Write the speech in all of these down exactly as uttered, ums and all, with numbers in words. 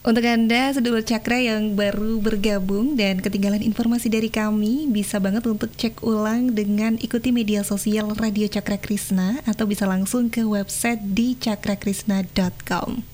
Untuk Anda sedulur Cakra yang baru bergabung dan ketinggalan informasi dari kami, bisa banget untuk cek ulang dengan ikuti media sosial Radio Cakra Krisna atau bisa langsung ke website di cakrakrisna dot com.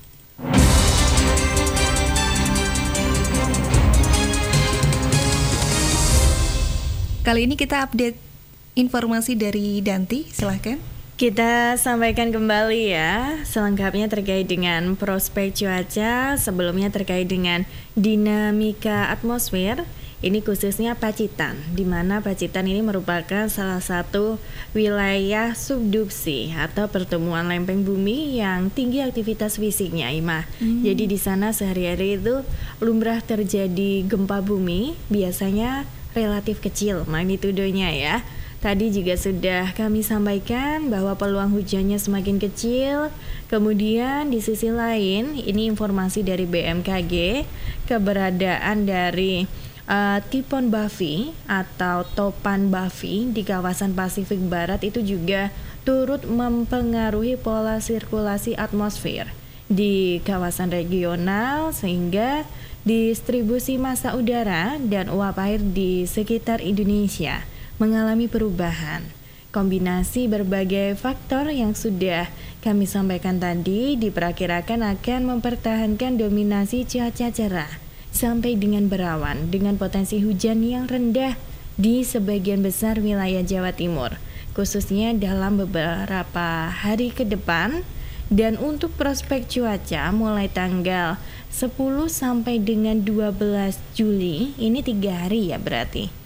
Kali ini kita update informasi dari Danti, silahkan. Kita sampaikan kembali ya, selengkapnya terkait dengan prospek cuaca, sebelumnya terkait dengan dinamika atmosfer, ini khususnya Pacitan, di mana Pacitan ini merupakan salah satu wilayah subduksi atau pertemuan lempeng bumi yang tinggi aktivitas fisiknya, Ima. Hmm. Jadi di sana sehari-hari itu lumrah terjadi gempa bumi, biasanya relatif kecil magnitudenya ya. Tadi juga sudah kami sampaikan bahwa peluang hujannya semakin kecil. Kemudian di sisi lain, ini informasi dari B M K G, keberadaan dari uh, Typhoon Buffy atau topan Buffy di kawasan Pasifik Barat itu juga turut mempengaruhi pola sirkulasi atmosfer di kawasan regional, sehingga distribusi massa udara dan uap air di sekitar Indonesia mengalami perubahan. Kombinasi berbagai faktor yang sudah kami sampaikan tadi diperkirakan akan mempertahankan dominasi cuaca cerah sampai dengan berawan dengan potensi hujan yang rendah di sebagian besar wilayah Jawa Timur, khususnya dalam beberapa hari ke depan. Dan untuk prospek cuaca mulai tanggal sepuluh sampai dengan dua belas Juli, ini tiga hari ya berarti.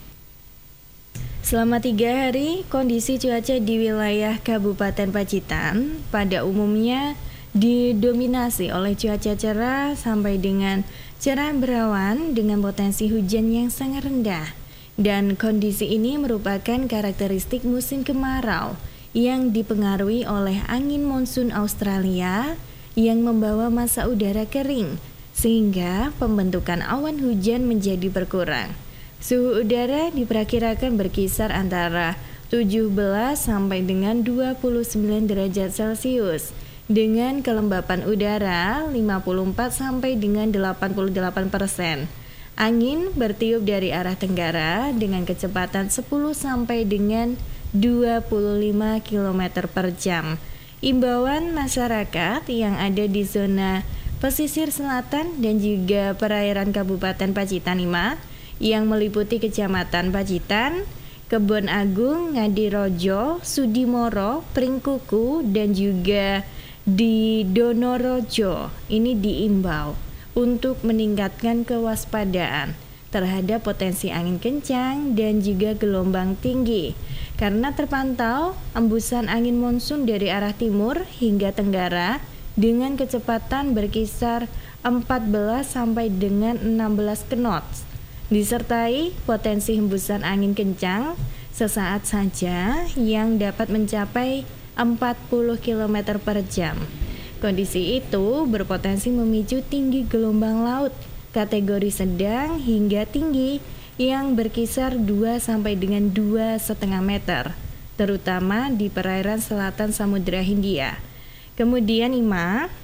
Selama tiga hari, kondisi cuaca di wilayah Kabupaten Pacitan pada umumnya didominasi oleh cuaca cerah sampai dengan cerah berawan dengan potensi hujan yang sangat rendah. Dan kondisi ini merupakan karakteristik musim kemarau yang dipengaruhi oleh angin monsun Australia yang membawa massa udara kering, sehingga pembentukan awan hujan menjadi berkurang. Suhu udara diperkirakan berkisar antara tujuh belas sampai dengan dua puluh sembilan derajat Celcius dengan kelembapan udara lima puluh empat sampai dengan delapan puluh delapan persen. Angin bertiup dari arah tenggara dengan kecepatan sepuluh sampai dengan dua puluh lima kilometer per jam. Imbauan masyarakat yang ada di zona pesisir selatan dan juga perairan Kabupaten Pacitan lima yang meliputi Kecamatan Pacitan, Kebon Agung, Ngadirojo, Sudimoro, Pringkuku, dan juga di Donorojo. Ini diimbau untuk meningkatkan kewaspadaan terhadap potensi angin kencang dan juga gelombang tinggi, karena terpantau embusan angin monsun dari arah timur hingga tenggara dengan kecepatan berkisar empat belas sampai dengan enam belas knot. Disertai potensi hembusan angin kencang sesaat saja yang dapat mencapai empat puluh kilometer per jam. Kondisi itu berpotensi memicu tinggi gelombang laut kategori sedang hingga tinggi yang berkisar dua sampai dengan dua koma lima meter, terutama di perairan selatan Samudra Hindia. Kemudian Ima,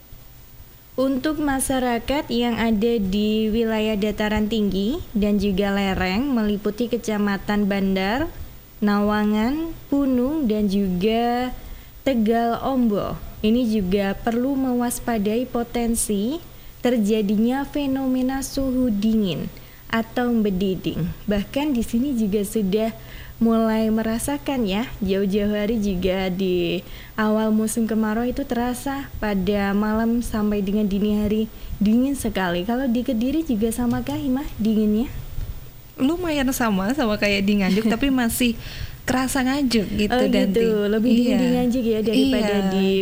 untuk masyarakat yang ada di wilayah dataran tinggi dan juga lereng meliputi Kecamatan Bandar, Nawangan, Punung, dan juga Tegal Ombo, ini juga perlu mewaspadai potensi terjadinya fenomena suhu dingin atau mendiding. Bahkan di sini juga sudah mulai merasakan ya, jauh-jauh hari juga di awal musim kemarau itu terasa pada malam sampai dengan dini hari dingin sekali. Kalau di Kediri juga sama kah Imah dinginnya? Lumayan sama sama kayak di Nganjuk tapi masih kerasa Nganjuk gitu. Oh dan gitu, lebih dingin iya. di Nganjuk ya daripada iya. di